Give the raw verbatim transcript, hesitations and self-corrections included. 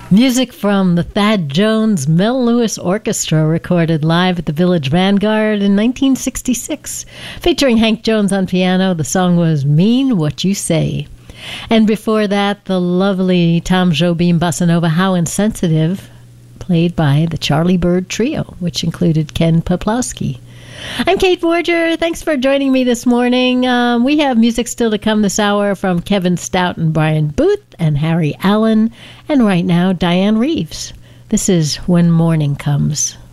Music from the Thad Jones Mel Lewis Orchestra, recorded live at the Village Vanguard in nineteen sixty-six. Featuring Hank Jones on piano, the song was Mean What You Say. And before that, the lovely Tom Jobim Bossa Nova, How Insensitive, played by the Charlie Bird Trio, which included Ken Poplowski. I'm Kate Forger. Thanks for joining me this morning. Um, we have music still to come this hour from Kevin Stout and Brian Booth and Harry Allen. And right now, Diane Reeves. This is When Morning Comes.